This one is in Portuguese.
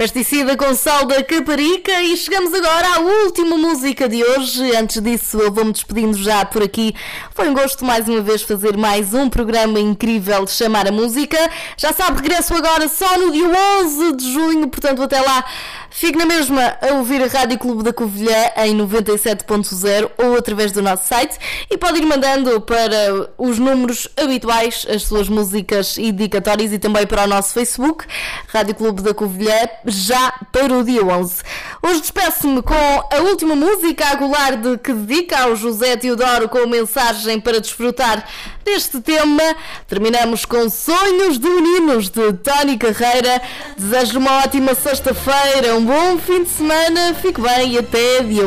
Pesticida com sal da Caparica e chegamos agora à última música de hoje. Antes disso, eu vou-me despedindo já por aqui. Foi um gosto mais uma vez fazer mais um programa incrível de Chamar a Música. Já sabe, regresso agora só no dia 11 de junho, portanto até lá fique na mesma a ouvir a Rádio Clube da Covilhã em 97.0 ou através do nosso site e pode ir mandando para os números habituais as suas músicas e dedicatórias e também para o nosso Facebook, Rádio Clube da Covilhã, já para o dia 11. Hoje despeço-me com a última música a Goulart que dedica ao José Teodoro com mensagem para desfrutar deste tema. Terminamos com Sonhos de Meninos de Tony Carreira. Desejo uma ótima sexta-feira, um bom fim de semana, fique bem e até dia